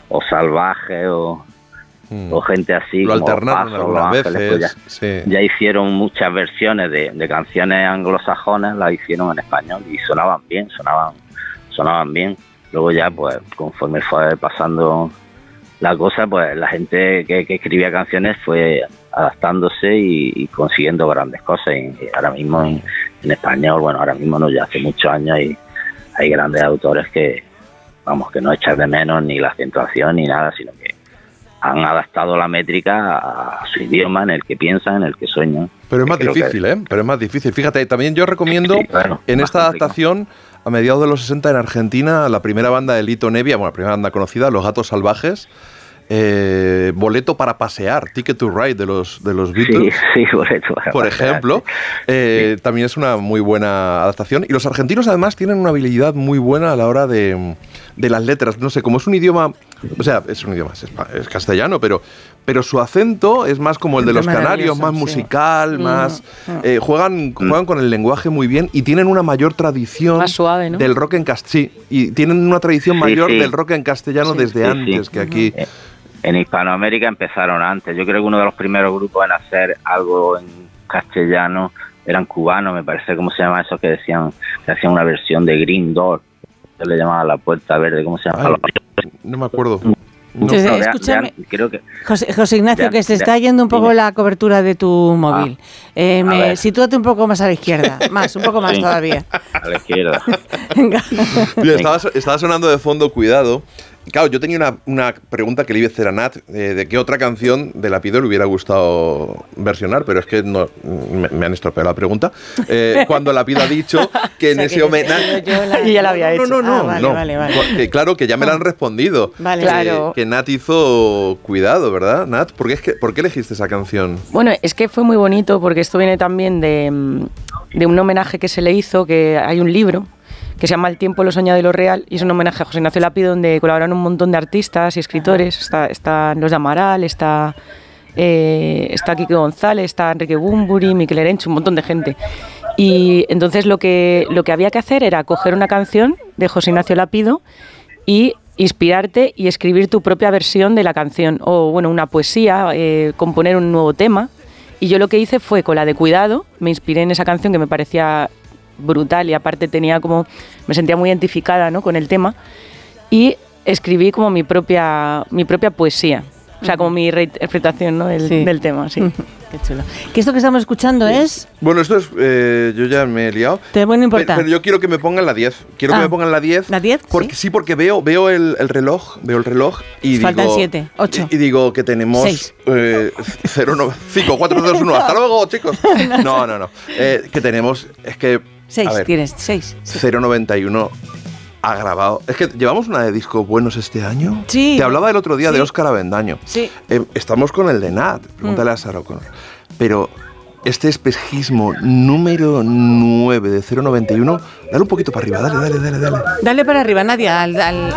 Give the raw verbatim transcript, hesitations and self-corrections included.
o Salvaje o, mm. o gente así. Lo como alternaron Paso, algunas Los Ángeles, veces. Pues ya, sí. ya hicieron muchas versiones de, de canciones anglosajonas, las hicieron en español y sonaban bien, sonaban, sonaban bien. Luego ya, pues, conforme fue pasando la cosa, pues la gente que, que escribía canciones fue adaptándose y, y consiguiendo grandes cosas. Y, y ahora mismo en, en español, bueno, ahora mismo no, ya hace muchos años hay, hay grandes autores que, vamos, que no echas de menos ni la acentuación ni nada, sino que han adaptado la métrica a su idioma, en el que piensan, en el que sueñan. Pero es más difícil, que... ¿eh? Pero es más difícil. Fíjate, también yo recomiendo sí, claro, en esta adaptación, a mediados de los sesenta en Argentina, la primera banda de Lito Nevia, bueno, la primera banda conocida, Los Gatos Salvajes, eh, Boleto para Pasear, Ticket to Ride de los, de los Beatles, sí, sí, Boleto para por pasear, ejemplo, eh, sí. También es una muy buena adaptación. Y los argentinos además tienen una habilidad muy buena a la hora de, de las letras. No sé, como es un idioma, o sea, es un idioma, es, es castellano, pero, pero su acento es más como el de los canarios, más musical, sí. más... Eh, juegan, juegan con el lenguaje muy bien y tienen una mayor tradición más suave, ¿no? del rock en castellano. Sí, y tienen una tradición sí, mayor sí. del rock en castellano sí, desde sí, antes sí. que aquí. En Hispanoamérica empezaron antes. Yo creo que uno de los primeros grupos en hacer algo en castellano eran cubanos, me parece, ¿cómo se llama eso? Que decían, que hacían una versión de Green Door, que le llamaban La Puerta Verde, ¿cómo se llama? Ay, no me acuerdo. No. Entonces, no, escúchame, de, de, creo que, José, José Ignacio, de, que se de, está yendo un poco de, la cobertura de tu móvil. Ah, eh, me, sitúate un poco más a la izquierda, más, un poco más sí, todavía. A la izquierda. Venga. Mira, estaba, estaba sonando de fondo Cuidado. Claro, yo tenía una, una pregunta que le iba a hacer a Nat, eh, de qué otra canción de Lapido le hubiera gustado versionar, pero es que no, me, me han estropeado la pregunta. Eh, cuando Lapido ha dicho que en o sea, ese homenaje... Y ya la había hecho. No, no, no, ah, vale, no. Vale, vale. Que, claro, que ya me la han respondido. Vale, eh, claro. Que Nat hizo Cuidado, ¿verdad, Nat? ¿Por qué, es que, ¿Por qué elegiste esa canción? Bueno, es que fue muy bonito porque esto viene también de, de un homenaje que se le hizo, que hay un libro que se llama El tiempo, lo soñado y lo real, y es un homenaje a José Ignacio Lapido, donde colaboran un montón de artistas y escritores. Está, están los de Amaral, está, eh, está Quique González, está Enrique Bunbury, Miquel Erenchu, un montón de gente. Y entonces lo que, lo que había que hacer era coger una canción de José Ignacio Lapido y inspirarte y escribir tu propia versión de la canción, o bueno, una poesía, eh, componer un nuevo tema. Y yo lo que hice fue, con la de Cuidado, me inspiré en esa canción que me parecía brutal y aparte tenía como, me sentía muy identificada, ¿no?, con el tema, y escribí como mi propia mi propia poesía, o sea, como mi reinterpretación, ¿no?, del, sí. del tema, sí. Qué chulo. ¿Que esto que estamos escuchando sí. es? Bueno, esto es, eh, yo ya me he liado. Te bueno importa. Pero, pero yo quiero que me pongan la diez. Quiero ah. que me pongan la diez. ¿La diez? Porque, sí. sí, porque veo, veo el, el reloj, veo el reloj y faltan digo... siete, ocho. Y, y digo que tenemos eh, cero, cinco, cuatro, dos, uno. Hasta luego, chicos. No, no, no. Eh, que tenemos, es que... seis, tienes, seis. Sí. cero noventa y uno ha grabado. Es que llevamos una de discos buenos este año. Sí. Te hablaba el otro día sí. de Óscar Avendaño. Sí. Eh, estamos con el de Nat. Pregúntale mm. a Sara O'Connor. Pero este espejismo número nueve de cero noventa y uno, dale un poquito para arriba, dale, dale, dale, dale. Dale para arriba, Nadia, al, al,